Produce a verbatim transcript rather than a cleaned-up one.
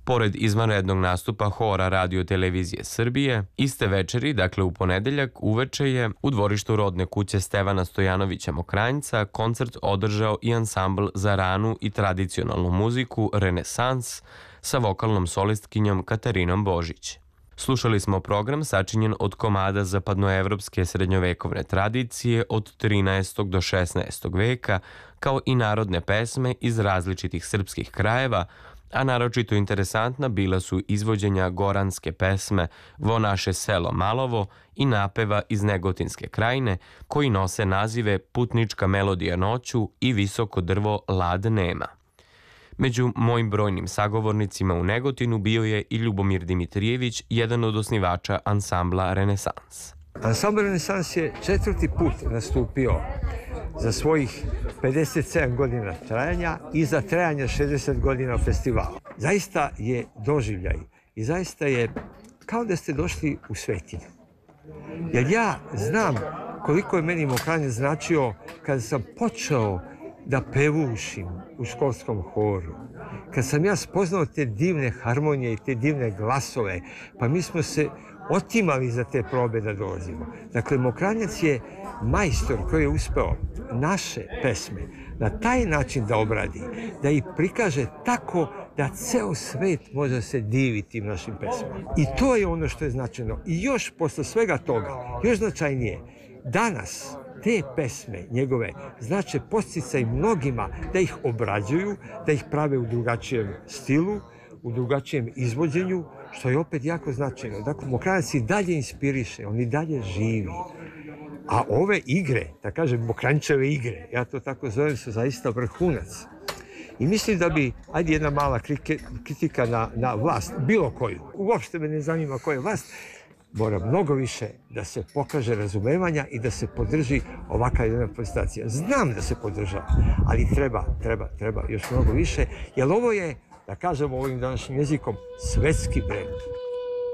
Pored izvanrednog nastupa hora Radio televizije Srbije, iste večeri, dakle u ponedeljak, uveče je u dvorištu rodne kuće Stevana Stojanovića Mokranjca koncert održao i ansambl za ranu i tradicionalnu muziku Renesans sa vokalnom solistkinjom Katarinom Božić. Slušali smo program sačinjen od komada zapadnoevropske srednjovekovne tradicije od trinaestog do šesnaestog veka, kao i narodne pesme iz različitih srpskih krajeva, a naročito interesantna bila su izvođenja goranske pesme Vo naše selo Malovo i napeva iz Negotinske krajine, koji nose nazive Putnička melodija noću i Visoko drvo lad nema. Među mojim brojnim sagovornicima u Negotinu bio je i Ljubomir Dimitrijević, jedan od osnivača ansambla Renesans. Ansambl Renesans je četvrti put nastupio za svojih pedeset sedam godina trajanja i za trajanje šezdeset godina festivala. Zaista je doživljaj i zaista je kao da ste došli u svetinju. Jer ja znam koliko je meni Mokranjac značio kada sam počeo da pevušim u školskom horu. Kad sam ja spoznao te divne harmonije i te divne glasove, pa mi smo se otimali za te probe da dolazimo. Dakle, Mokranjac je majstor koji je uspeo naše pesme na taj način da obradi, da ih prikaže tako da ceo svet može se diviti tim našim pesmama. I to je ono što je značajno. I još posle svega toga, još značajnije, danas te pesme njegove znače podsticaj mnogima da ih obrađuju, da ih prave u drugačijem stilu, u drugačijem izvođenju, što je opet jako značajno. Dakle, Mokranjac i dalje inspiriše, on i dalje živi. A ove igre, da kažem, Mokranjčeve igre, ja to tako zovem, su zaista vrhunac. I mislim da bi, ajde jedna mala kritika na, na vlast, bilo koju, uopšte me ne zanima koja je vlast, mora mnogo više da se pokaže razumevanja i da se podrži ovakva jedna prestacija. Znam da se podržava, ali treba, treba, treba još mnogo više, jer ovo je, da kažemo ovim današnjim jezikom, svetski brend.